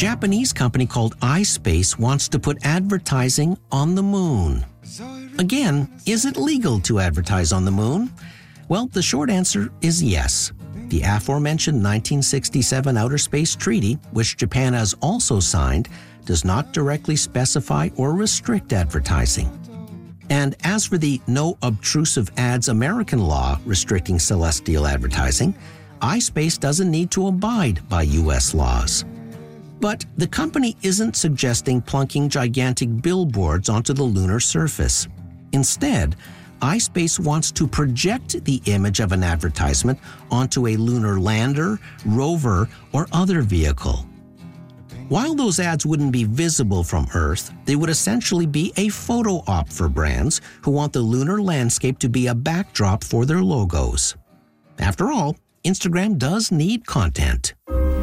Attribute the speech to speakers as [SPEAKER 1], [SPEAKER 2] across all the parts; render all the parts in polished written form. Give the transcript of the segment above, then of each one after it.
[SPEAKER 1] Japanese company called iSpace wants to put advertising on the moon. Again, is it legal to advertise on the moon? Well, the short answer is yes. The aforementioned 1967 Outer Space Treaty, which Japan has also signed, does not directly specify or restrict advertising. And as for the No Obtrusive Ads American law restricting celestial advertising, iSpace doesn't need to abide by U.S. laws. But the company isn't suggesting plunking gigantic billboards onto the lunar surface. Instead, iSpace wants to project the image of an advertisement onto a lunar lander, rover, or other vehicle. While those ads wouldn't be visible from Earth, they would essentially be a photo op for brands who want the lunar landscape to be a backdrop for their logos. After all, Instagram does need content.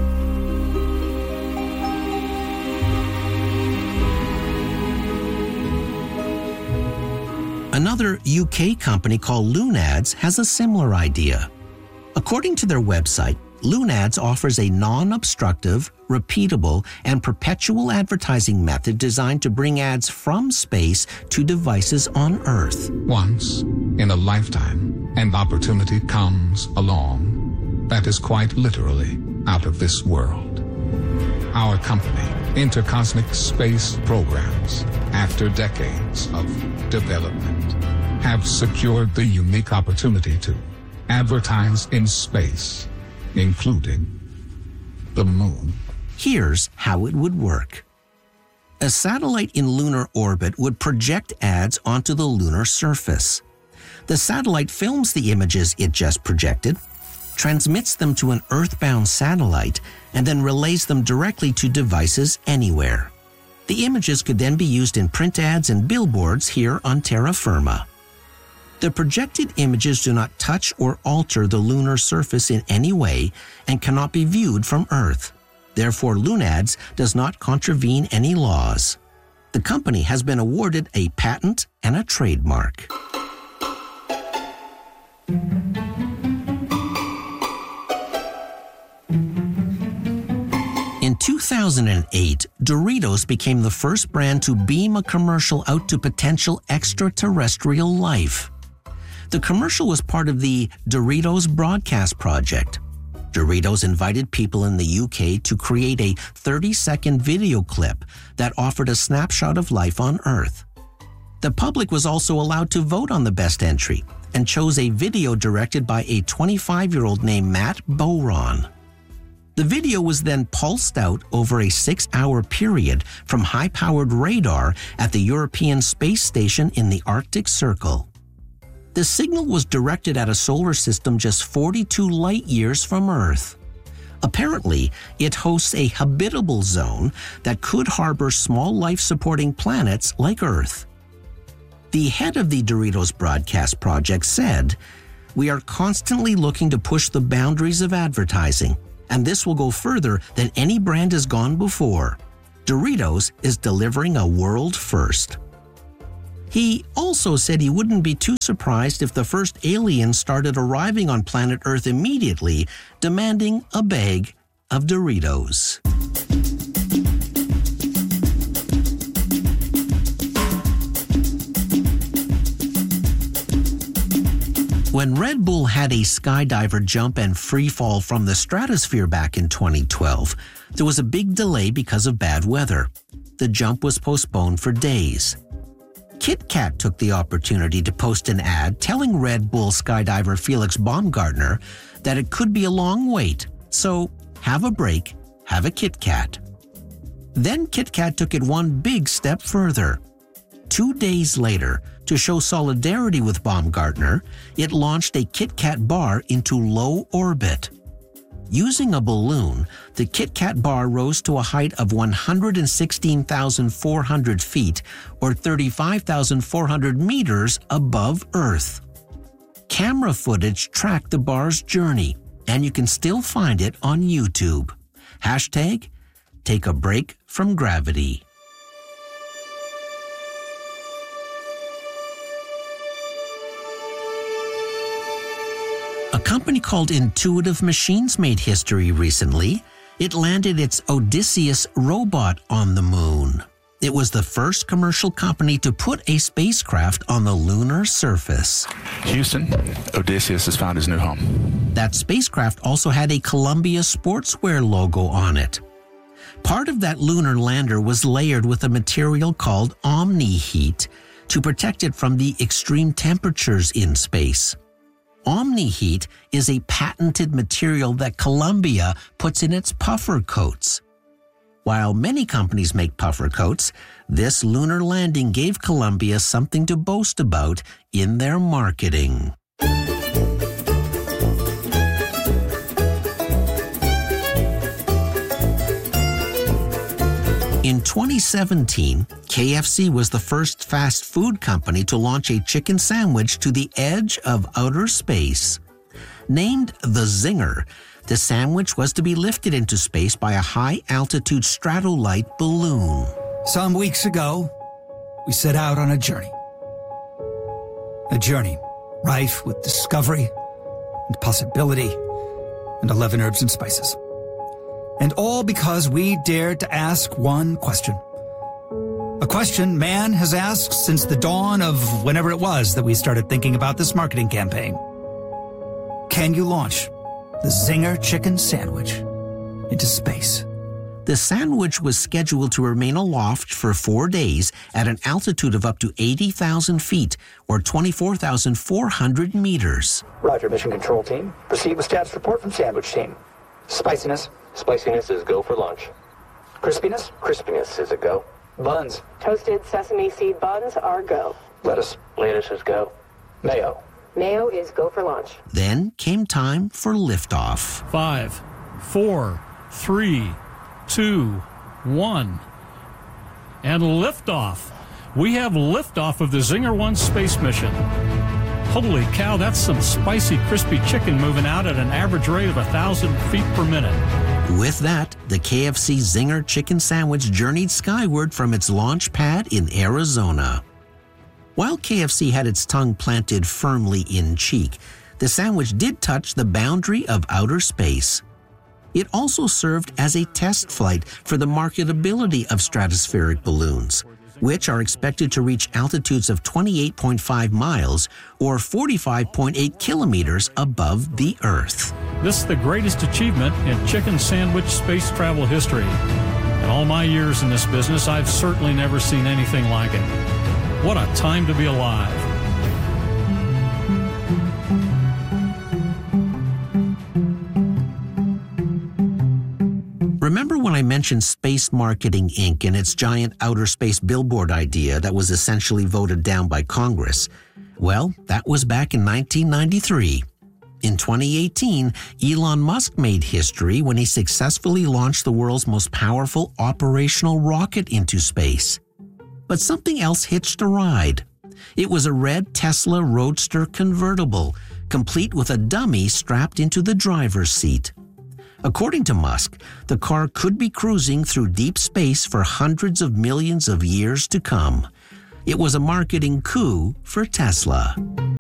[SPEAKER 1] Another UK company called Lunads has a similar idea. According to their website, Lunads offers a non-obstructive, repeatable, and perpetual advertising method designed to bring ads from space to devices on Earth.
[SPEAKER 2] Once in a lifetime, an opportunity comes along that is quite literally out of this world. Our company, Intercosmic Space Programs, after decades of development, have secured the unique opportunity to advertise in space, including the moon.
[SPEAKER 1] Here's how it would work. A satellite in lunar orbit would project ads onto the lunar surface. The satellite films the images it just projected, transmits them to an Earthbound satellite, and then relays them directly to devices anywhere. The images could then be used in print ads and billboards here on terra firma. The projected images do not touch or alter the lunar surface in any way and cannot be viewed from Earth. Therefore, Lunads does not contravene any laws. The company has been awarded a patent and a trademark. In 2008, Doritos became the first brand to beam a commercial out to potential extraterrestrial life. The commercial was part of the Doritos Broadcast Project. Doritos invited people in the UK to create a 30-second video clip that offered a snapshot of life on Earth. The public was also allowed to vote on the best entry and chose a video directed by a 25-year-old named Matt Bowron. The video was then pulsed out over a 6-hour period from high-powered radar at the European Space Station in the Arctic Circle. The signal was directed at a solar system just 42 light-years from Earth. Apparently, it hosts a habitable zone that could harbor small life-supporting planets like Earth. The head of the Doritos Broadcast Project said, "We are constantly looking to push the boundaries of advertising, and this will go further than any brand has gone before. Doritos is delivering a world first." He also said he wouldn't be too surprised if the first aliens started arriving on planet Earth immediately, demanding a bag of Doritos. When Red Bull had a skydiver jump and free fall from the stratosphere back in 2012, there was a big delay because of bad weather. The jump was postponed for days. Kit Kat took the opportunity to post an ad telling Red Bull skydiver Felix Baumgartner that it could be a long wait, so have a break, have a Kit Kat. Then Kit Kat took it one big step further. 2 days later, to show solidarity with Baumgartner, it launched a Kit Kat bar into low orbit. Using a balloon, the Kit Kat bar rose to a height of 116,400 feet, or 35,400 meters above Earth. Camera footage tracked the bar's journey, and you can still find it on YouTube. Hashtag, take a break from gravity. A company called Intuitive Machines made history recently It landed its Odysseus robot on the moon. It was the first commercial company to put a spacecraft on the lunar surface.
[SPEAKER 3] Houston, Odysseus has found his new home.
[SPEAKER 1] That spacecraft also had a Columbia Sportswear logo on it. Part of that lunar lander was layered with a material called omni-heat to protect it from the extreme temperatures in space. Omni-heat is a patented material that Columbia puts in its puffer coats. While many companies make puffer coats, this lunar landing gave Columbia something to boast about in their marketing. In 2017, KFC was the first fast food company to launch a chicken sandwich to the edge of outer space. Named the Zinger, the sandwich was to be lifted into space by a high-altitude stratolite balloon.
[SPEAKER 4] Some weeks ago, we set out on a journey. A journey rife with discovery and possibility and 11 herbs and spices. And all because we dared to ask one question. A question man has asked since the dawn of whenever it was that we started thinking about this marketing campaign. Can you launch the Zinger chicken sandwich into space?
[SPEAKER 1] The sandwich was scheduled to remain aloft for 4 days at an altitude of up to 80,000 feet or 24,400 meters.
[SPEAKER 5] Roger, mission control team. Proceed with status report from sandwich team. Spiciness?
[SPEAKER 6] Spiciness is go for lunch.
[SPEAKER 5] Crispiness?
[SPEAKER 6] Crispiness is a go.
[SPEAKER 5] Buns?
[SPEAKER 7] Toasted sesame seed buns are go.
[SPEAKER 5] Lettuce?
[SPEAKER 6] Lettuce is go.
[SPEAKER 5] Mayo?
[SPEAKER 7] Mayo is go for lunch.
[SPEAKER 1] Then came time for liftoff.
[SPEAKER 8] 5, 4, 3, 2, 1. And liftoff. We have liftoff of the Zinger 1 space mission. Holy cow, that's some spicy, crispy chicken moving out at an average rate of 1,000 feet per minute.
[SPEAKER 1] With that, the KFC Zinger chicken sandwich journeyed skyward from its launch pad in Arizona. While KFC had its tongue planted firmly in cheek, the sandwich did touch the boundary of outer space. It also served as a test flight for the marketability of stratospheric balloons, which are expected to reach altitudes of 28.5 miles or 45.8 kilometers above the Earth.
[SPEAKER 8] This is the greatest achievement in chicken sandwich space travel history. In all my years in this business, I've certainly never seen anything like it. What a time to be alive.
[SPEAKER 1] Remember when I mentioned Space Marketing Inc. and its giant outer space billboard idea that was essentially voted down by Congress? Well, that was back in 1993. In 2018, Elon Musk made history when he successfully launched the world's most powerful operational rocket into space. But something else hitched a ride. It was a red Tesla Roadster convertible, complete with a dummy strapped into the driver's seat. According to Musk, the car could be cruising through deep space for hundreds of millions of years to come. It was a marketing coup for Tesla.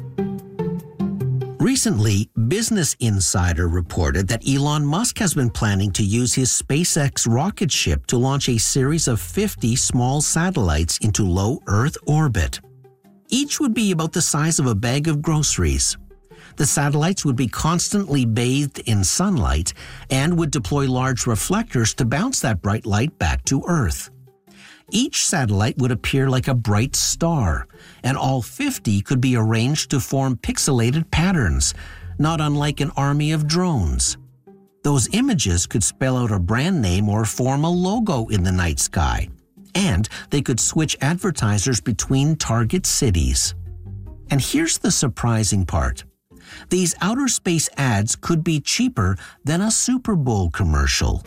[SPEAKER 1] Recently, Business Insider reported that Elon Musk has been planning to use his SpaceX rocket ship to launch a series of 50 small satellites into low Earth orbit. Each would be about the size of a bag of groceries. The satellites would be constantly bathed in sunlight and would deploy large reflectors to bounce that bright light back to Earth. Each satellite would appear like a bright star, and all 50 could be arranged to form pixelated patterns, not unlike an army of drones. Those images could spell out a brand name or form a logo in the night sky, and they could switch advertisers between target cities. And here's the surprising part. These outer space ads could be cheaper than a Super Bowl commercial.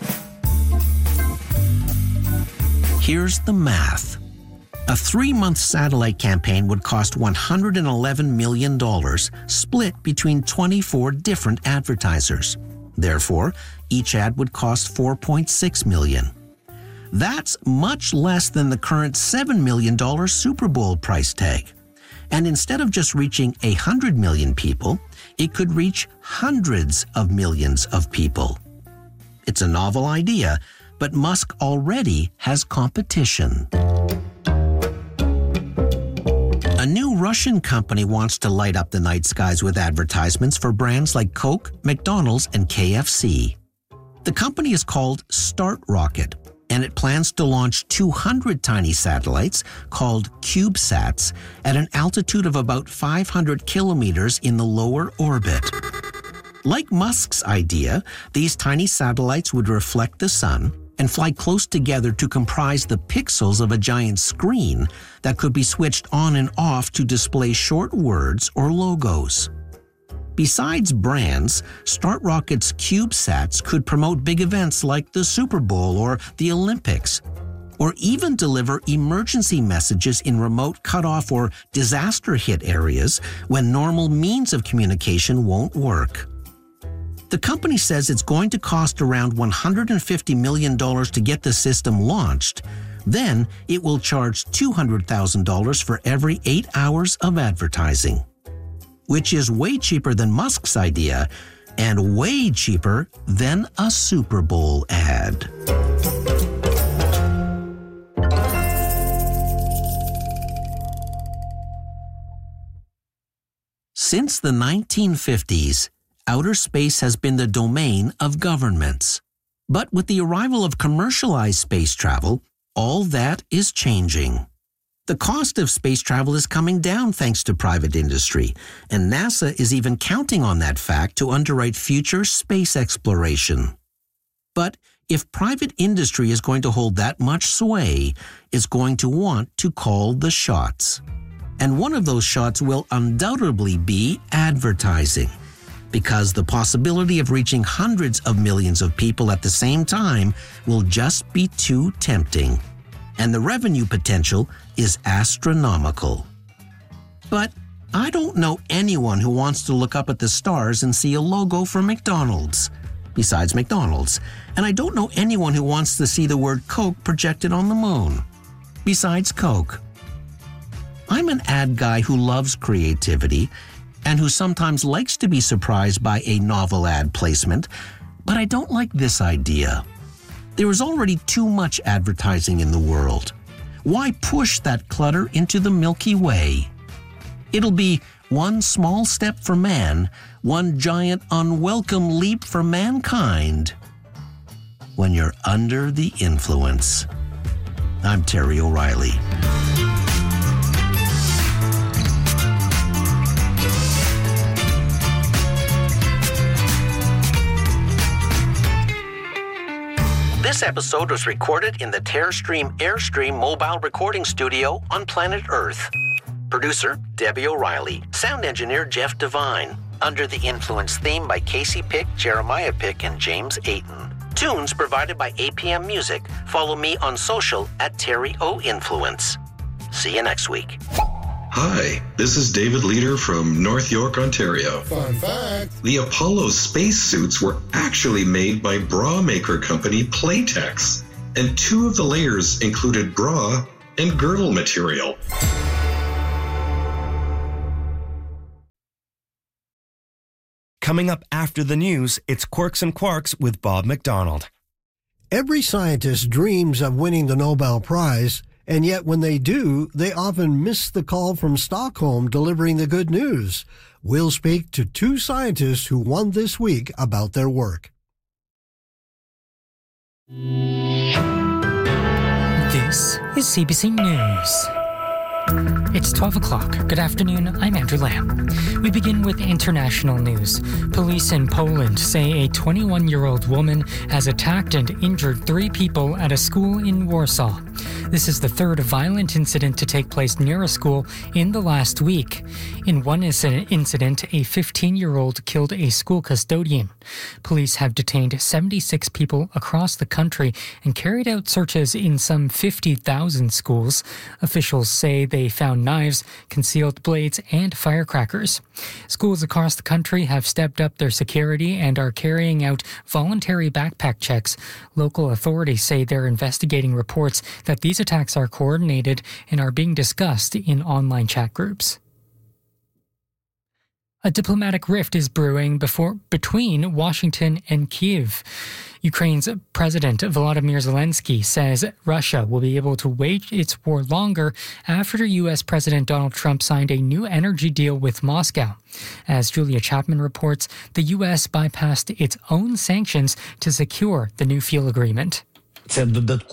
[SPEAKER 1] Here's the math. A 3-month satellite campaign would cost $111 million, split between 24 different advertisers. Therefore, each ad would cost $4.6 million. That's much less than the current $7 million Super Bowl price tag. And instead of just reaching 100 million people, it could reach hundreds of millions of people. It's a novel idea, but Musk already has competition. A new Russian company wants to light up the night skies with advertisements for brands like Coke, McDonald's, and KFC. The company is called StartRocket, and it plans to launch 200 tiny satellites called CubeSats at an altitude of about 500 kilometers in the lower orbit. Like Musk's idea, these tiny satellites would reflect the sun and fly close together to comprise the pixels of a giant screen that could be switched on and off to display short words or logos. Besides brands, StartRocket's CubeSats could promote big events like the Super Bowl or the Olympics, or even deliver emergency messages in remote cutoff or disaster-hit areas when normal means of communication won't work. The company says it's going to cost around $150 million to get the system launched. Then it will charge $200,000 for every 8 hours of advertising, which is way cheaper than Musk's idea and way cheaper than a Super Bowl ad. Since the 1950s, outer space has been the domain of governments. But with the arrival of commercialized space travel, all that is changing. The cost of space travel is coming down thanks to private industry, and NASA is even counting on that fact to underwrite future space exploration. But if private industry is going to hold that much sway, it's going to want to call the shots. And one of those shots will undoubtedly be advertising, because the possibility of reaching hundreds of millions of people at the same time will just be too tempting. And the revenue potential is astronomical. But I don't know anyone who wants to look up at the stars and see a logo for McDonald's, besides McDonald's. And I don't know anyone who wants to see the word Coke projected on the moon, besides Coke. I'm an ad guy who loves creativity and who sometimes likes to be surprised by a novel ad placement, but I don't like this idea. There is already too much advertising in the world. Why push that clutter into the Milky Way? It'll be one small step for man, one giant unwelcome leap for mankind when you're under the influence. I'm Terry O'Reilly. This episode was recorded in the TerraStream Airstream mobile recording studio on planet Earth. Producer, Debbie O'Reilly. Sound engineer, Jeff Devine. Under the Influence theme by Casey Pick, Jeremiah Pick, and James Ayton. Tunes provided by APM Music. Follow me on social at Terry O Influence. See you next week.
[SPEAKER 9] Hi, this is David Leader from North York, Ontario.
[SPEAKER 10] Fun fact.
[SPEAKER 9] The Apollo spacesuits were actually made by bra maker company Playtex, and 2 of the layers included bra and girdle material.
[SPEAKER 11] Coming up after the news, it's Quirks and Quarks with Bob McDonald.
[SPEAKER 10] Every scientist dreams of winning the Nobel Prize, and yet when they do, they often miss the call from Stockholm delivering the good news. We'll speak to 2 scientists who won this week about their work.
[SPEAKER 12] This is CBC News. It's 12 o'clock. Good afternoon, I'm Andrew Lamb. We begin with international news. Police in Poland say a 21-year-old woman has attacked and injured 3 people at a school in Warsaw. This is the 3rd violent incident to take place near a school in the last week. In one incident, a 15-year-old killed a school custodian. Police have detained 76 people across the country and carried out searches in some 50,000 schools. Officials say they found knives, concealed blades, and firecrackers. Schools across the country have stepped up their security and are carrying out voluntary backpack checks. Local authorities say they're investigating reports that these attacks are coordinated and are being discussed in online chat groups. A diplomatic rift is brewing between Washington and Kyiv. Ukraine's President Volodymyr Zelensky says Russia will be able to wage its war longer after U.S. President Donald Trump signed a new energy deal with Moscow. As Julia Chapman reports, the U.S. bypassed its own sanctions to secure the new fuel agreement.
[SPEAKER 13] President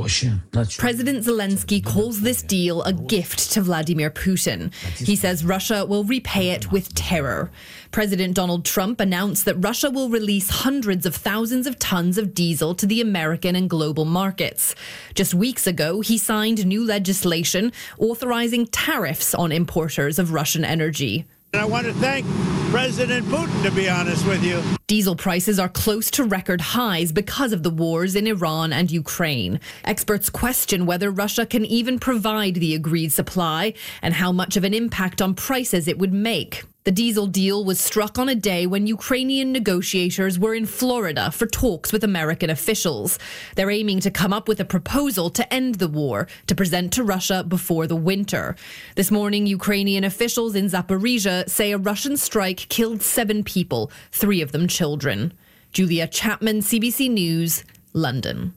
[SPEAKER 13] Zelensky calls this deal a gift to Vladimir Putin. He says Russia will repay it with terror. President Donald Trump announced that Russia will release hundreds of thousands of tons of diesel to the American and global markets. Just weeks ago, he signed new legislation authorizing tariffs on importers of Russian energy.
[SPEAKER 14] I want to thank President Putin, to be honest with you.
[SPEAKER 13] Diesel prices are close to record highs because of the wars in Iran and Ukraine. Experts question whether Russia can even provide the agreed supply and how much of an impact on prices it would make. The diesel deal was struck on a day when Ukrainian negotiators were in Florida for talks with American officials. They're aiming to come up with a proposal to end the war to present to Russia before the winter. This morning, Ukrainian officials in Zaporizhia say a Russian strike killed 7 people, 3 of them children. Julia Chapman, CBC News, London.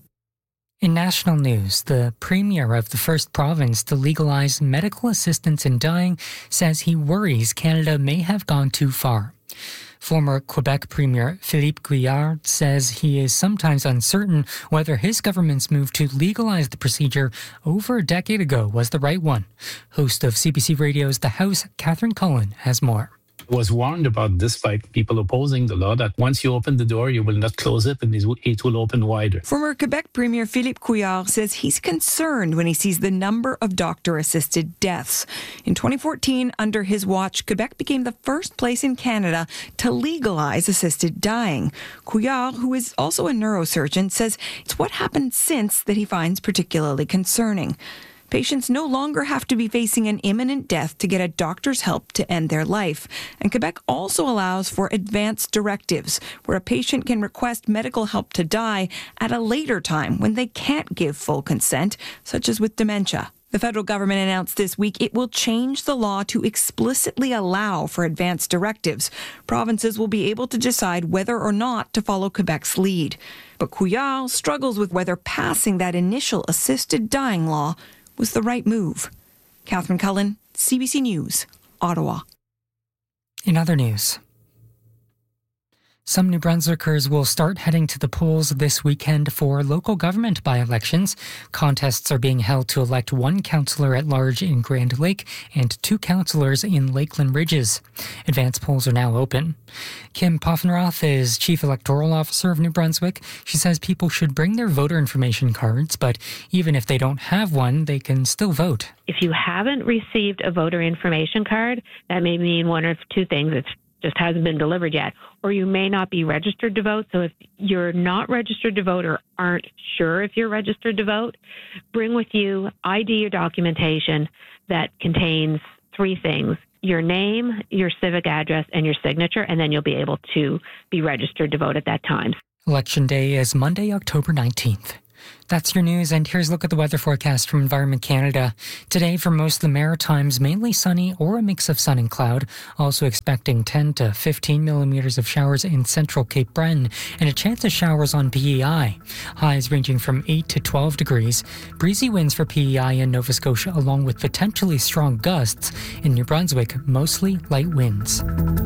[SPEAKER 12] In national news, the premier of the first province to legalize medical assistance in dying says he worries Canada may have gone too far. Former Quebec Premier Philippe Couillard says he is sometimes uncertain whether his government's move to legalize the procedure over a decade ago was the right one. Host of CBC Radio's The House, Catherine Cullen, has more.
[SPEAKER 15] Was warned about this by people opposing the law, that once you open the door, you will not close it and it will open wider.
[SPEAKER 16] Former Quebec Premier Philippe Couillard says he's concerned when he sees the number of doctor-assisted deaths. In 2014, under his watch, Quebec became the first place in Canada to legalize assisted dying. Couillard, who is also a neurosurgeon, says it's what happened since that he finds particularly concerning. Patients no longer have to be facing an imminent death to get a doctor's help to end their life. And Quebec also allows for advance directives, where a patient can request medical help to die at a later time when they can't give full consent, such as with dementia. The federal government announced this week it will change the law to explicitly allow for advance directives. Provinces will be able to decide whether or not to follow Quebec's lead. But Couillard struggles with whether passing that initial assisted dying law was the right move. Catherine Cullen, CBC News, Ottawa.
[SPEAKER 12] In other news, some New Brunswickers will start heading to the polls this weekend for local government by-elections. Contests are being held to elect 1 councillor at large in Grand Lake and 2 councillors in Lakeland Ridges. Advance polls are now open. Kim Poffenroth is Chief Electoral Officer of New Brunswick. She says people should bring their voter information cards, but even if they don't have one, they can still vote.
[SPEAKER 17] If you haven't received a voter information card, that may mean one of 2 things. It just hasn't been delivered yet, or you may not be registered to vote. So if you're not registered to vote or aren't sure if you're registered to vote, bring with you ID or documentation that contains 3 things: your name, your civic address, and your signature, and then you'll be able to be registered to vote at that time.
[SPEAKER 12] Election Day is Monday, October 19th. That's your news, and here's a look at the weather forecast from Environment Canada. Today, for most of the Maritimes, mainly sunny or a mix of sun and cloud. Also expecting 10 to 15 millimeters of showers in central Cape Breton and a chance of showers on PEI. Highs ranging from 8 to 12 degrees. Breezy winds for PEI and Nova Scotia, along with potentially strong gusts. In New Brunswick, mostly light winds.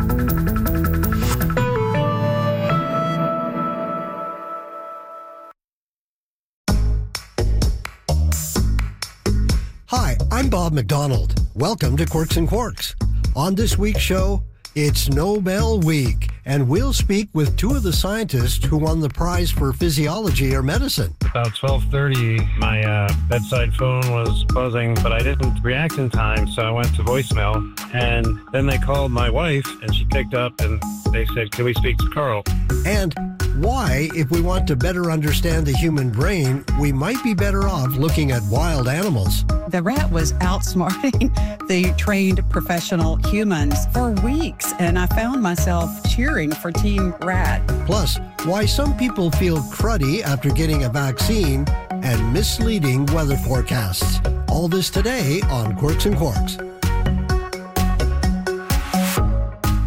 [SPEAKER 10] Hi, I'm Bob McDonald. Welcome to Quirks and Quarks. On this week's show, it's Nobel Week, and we'll speak with 2 of the scientists who won the prize for physiology or medicine.
[SPEAKER 18] About 12:30, my bedside phone was buzzing, but I didn't react in time, so I went to voicemail. And then they called my wife, and she picked up, and they said, "Can we speak to Carl?"
[SPEAKER 10] And why, if we want to better understand the human brain, we might be better off looking at wild animals.
[SPEAKER 19] The rat was outsmarting the trained professional humans for weeks, and I found myself cheering for Team Rat.
[SPEAKER 10] Plus, why some people feel cruddy after getting a vaccine and misleading weather forecasts. All this today on Quirks and Quarks.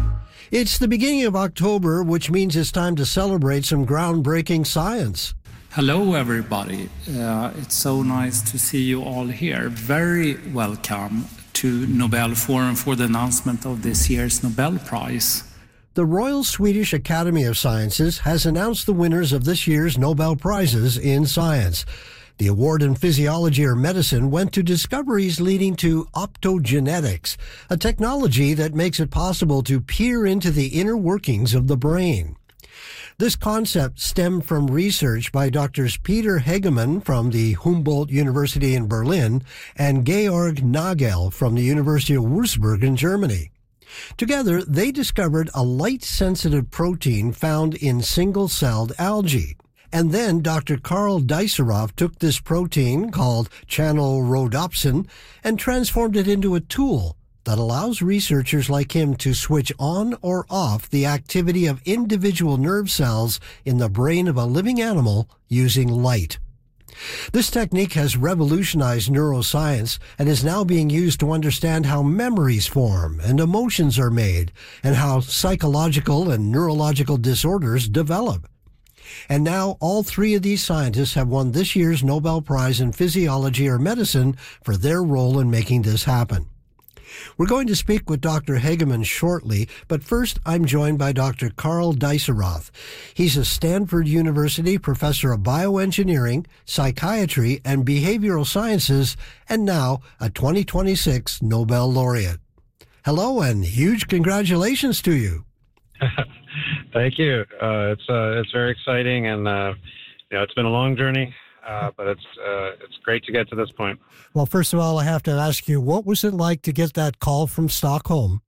[SPEAKER 10] It's the beginning of October, which means it's time to celebrate some groundbreaking science.
[SPEAKER 20] Hello, everybody. It's so nice to see you all here. Very welcome to Nobel Forum for the announcement of this year's Nobel Prize.
[SPEAKER 10] The Royal Swedish Academy of Sciences has announced the winners of this year's Nobel Prizes in Science. The award in physiology or medicine went to discoveries leading to optogenetics, a technology that makes it possible to peer into the inner workings of the brain. This concept stemmed from research by Drs. Peter Hegemann from the Humboldt University in Berlin and Georg Nagel from the University of Würzburg in Germany. Together, they discovered a light-sensitive protein found in single-celled algae. And then Dr. Karl Deisseroth took this protein, called channelrhodopsin, and transformed it into a tool that allows researchers like him to switch on or off the activity of individual nerve cells in the brain of a living animal using light. This technique has revolutionized neuroscience and is now being used to understand how memories form and emotions are made and how psychological and neurological disorders develop. And now all three of these scientists have won this year's Nobel Prize in Physiology or Medicine for their role in making this happen. We're going to speak with Dr. Hegemann shortly, but first I'm joined by Dr. Karl Deisseroth. He's a Stanford University professor of bioengineering, psychiatry, and behavioral sciences, and now a 2026 Nobel laureate. Hello, and huge congratulations to you.
[SPEAKER 18] Thank you. It's very exciting, and it's been a long journey, but it's great to get to this point.
[SPEAKER 10] Well, first of all, I have to ask you, what was it like to get that call from Stockholm?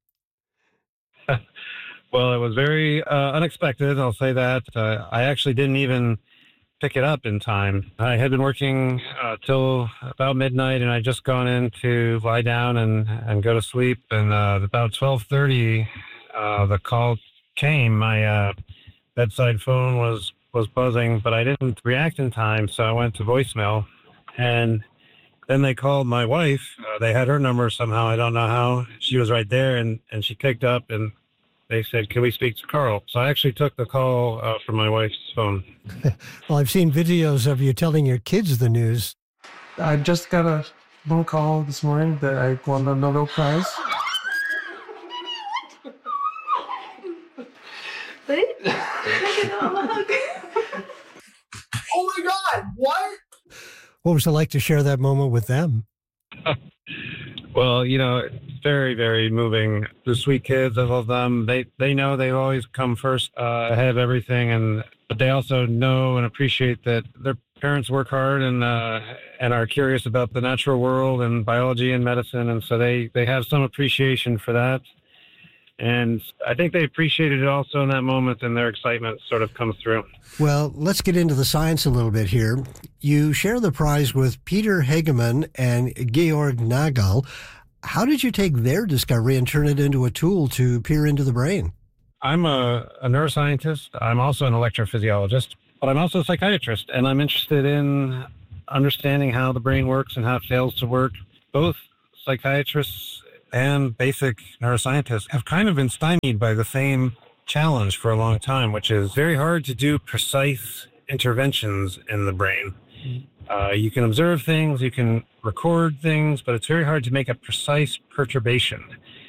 [SPEAKER 18] Well, it was very unexpected, I'll say that. I actually didn't even pick it up in time. I had been working till about midnight, and I'd just gone in to lie down and go to sleep, and about 12:30, the call came. My bedside phone was buzzing, but I didn't react in time, so I went to voicemail, and then they called my wife. They had her number somehow. I don't know how. She was right there, and she picked up, and they said, "Can we speak to Karl?" So I actually took the call from my wife's phone.
[SPEAKER 10] Well, I've seen videos of you telling your kids the news.
[SPEAKER 21] I just got a phone call this morning that I won the Nobel Prize.
[SPEAKER 22] Oh my God, what?
[SPEAKER 10] What was it like to share that moment with them?
[SPEAKER 18] Well, it's very, very moving. The sweet kids, I love them. They know they always come first ahead of everything, but they also know and appreciate that their parents work hard and are curious about the natural world and biology and medicine, and so they have some appreciation for that. And I think they appreciated it also in that moment, and their excitement sort of comes through.
[SPEAKER 10] Well, let's get into the science a little bit here. You share the prize with Peter Hegemann and Georg Nagel. How did you take their discovery and turn it into a tool to peer into the brain?
[SPEAKER 18] I'm a neuroscientist. I'm also an electrophysiologist, but I'm also a psychiatrist, and I'm interested in understanding how the brain works and how it fails to work. Both psychiatrists and basic neuroscientists have kind of been stymied by the same challenge for a long time, which is very hard to do precise interventions in the brain. You can observe things, you can record things, but it's very hard to make a precise perturbation.